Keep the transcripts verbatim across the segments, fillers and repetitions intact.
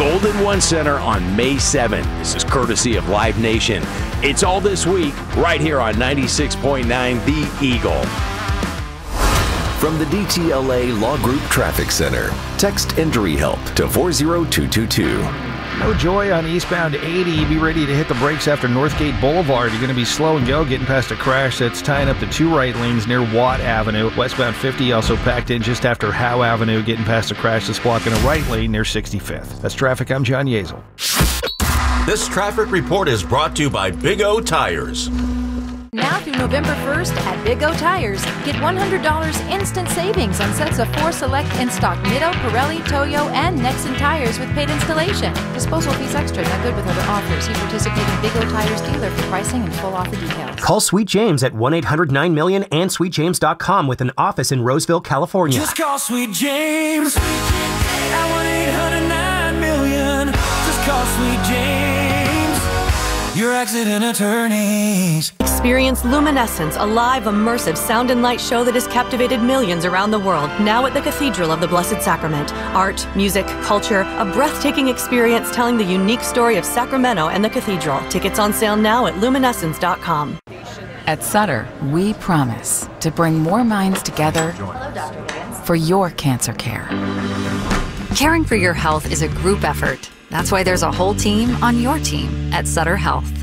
Golden One Center on May seventh. This is courtesy of Live Nation. It's all this week, right here on ninety-six point nine The Eagle. From the D T L A Law Group Traffic Center, text Injury Help to four zero two two two. No joy on eastbound eighty. Be ready to hit the brakes after Northgate Boulevard. You're going to be slow and go, getting past a crash that's tying up the two right lanes near Watt Avenue. Westbound fifty also packed in just after Howe Avenue, getting past a crash that's blocking a right lane near sixty-fifth. That's traffic. I'm John Yezel. This traffic report is brought to you by Big O Tires. Now through November first at Big O Tires, get one hundred dollars instant savings on sets of four select in-stock Middo, Pirelli, Toyo, and Nexen tires with paid installation. Disposal fees extra, not good with other offers. See participating Big O Tires dealer for pricing and full offer details. Call Sweet James at one eight hundred nine million and sweet james dot com with an office in Roseville, California. Just call Sweet James at one eight hundred nine million. Just call Sweet James, your accident attorneys. Experience Luminescence, a live, immersive sound and light show that has captivated millions around the world, now at the Cathedral of the Blessed Sacrament. Art, music, culture, a breathtaking experience telling the unique story of Sacramento and the Cathedral. Tickets on sale now at luminescence dot com. At Sutter, we promise to bring more minds together for your cancer care. Caring for your health is a group effort. That's why there's a whole team on your team at Sutter Health.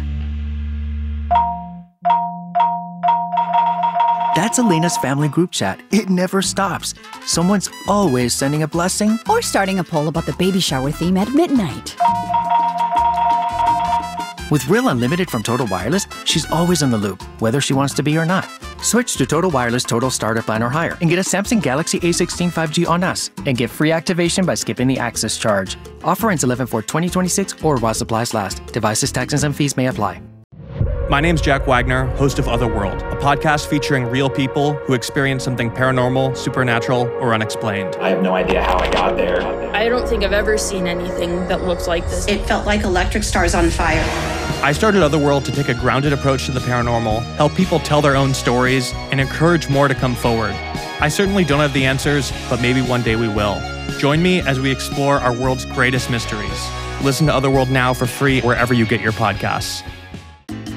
That's Elena's family group chat. It never stops. Someone's always sending a blessing or starting a poll about the baby shower theme at midnight. With Real Unlimited from Total Wireless, she's always in the loop, whether she wants to be or not. Switch to Total Wireless Total Starter Plan or higher and get a Samsung Galaxy A sixteen five G on us and get free activation by skipping the access charge. Offer ends eleven four twenty twenty-six or while supplies last. Devices, taxes, and fees may apply. My name's Jack Wagner, host of Otherworld, a podcast featuring real people who experience something paranormal, supernatural, or unexplained. I have no idea how I got there. I don't think I've ever seen anything that looks like this. It felt like electric stars on fire. I started Otherworld to take a grounded approach to the paranormal, help people tell their own stories, and encourage more to come forward. I certainly don't have the answers, but maybe one day we will. Join me as we explore our world's greatest mysteries. Listen to Otherworld now for free wherever you get your podcasts.